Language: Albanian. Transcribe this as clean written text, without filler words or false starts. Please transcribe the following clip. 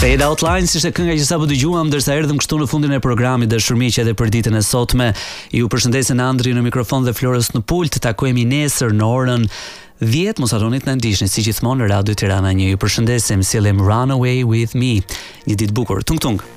Fade Out Lines ishte kënga që sapo dëgjuam, ndërsa erdhëm kështu në fundin e programit dashurmiq edhe për ditën e sotme. Ju përshëndesen Andri në mikrofon dhe Florës në pult. Takojmë nesër në orën 10. Mos harroni të na ndiqni si gjithmonë në Radio Tirana 1. Ju përshëndesim, sillim Runaway with Me. Një ditë bukur. Tung tung.